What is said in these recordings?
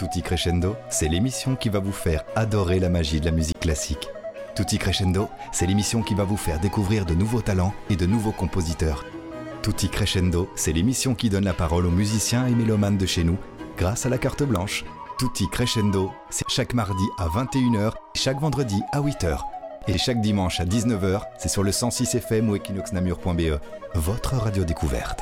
Tutti Crescendo, c'est l'émission qui va vous faire adorer la magie de la musique classique. Tutti Crescendo, c'est l'émission qui va vous faire découvrir de nouveaux talents et de nouveaux compositeurs. Tutti Crescendo, c'est l'émission qui donne la parole aux musiciens et mélomanes de chez nous grâce à la carte blanche. Tutti Crescendo, c'est chaque mardi à 21h, chaque vendredi à 8h. Et chaque dimanche à 19h, c'est sur le 106 FM ou equinoxnamur.be, votre radio découverte.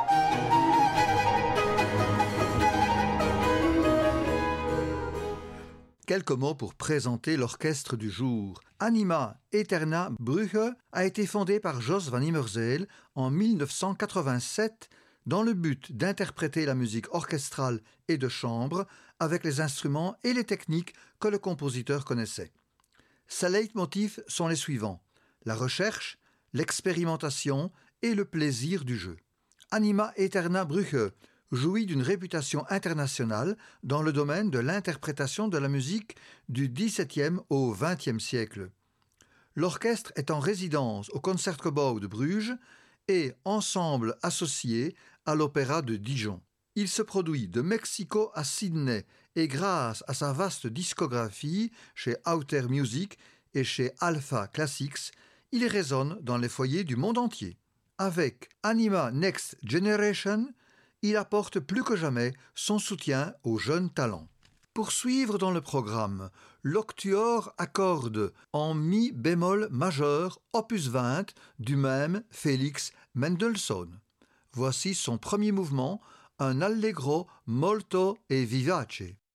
Quelques mots pour présenter l'orchestre du jour. Anima Eterna Brüche a été fondé par Jos van Immerzeel en 1987 dans le but d'interpréter la musique orchestrale et de chambre avec les instruments et les techniques que le compositeur connaissait. Ses leitmotifs sont les suivants: la recherche, l'expérimentation et le plaisir du jeu. Anima Eterna Brüche jouit d'une réputation internationale dans le domaine de l'interprétation de la musique du XVIIe au XXe siècle. L'orchestre est en résidence au Concertgebouw de Bruges et ensemble associé à l'Opéra de Dijon. Il se produit de Mexico à Sydney et grâce à sa vaste discographie chez Outer Music et chez Alpha Classics, il résonne dans les foyers du monde entier. Avec Anima Next Generation, il apporte plus que jamais son soutien aux jeunes talents. Pour suivre dans le programme, l'octuor accorde en mi bémol majeur opus 20 du même Félix Mendelssohn. Voici son premier mouvement, un allegro molto e vivace.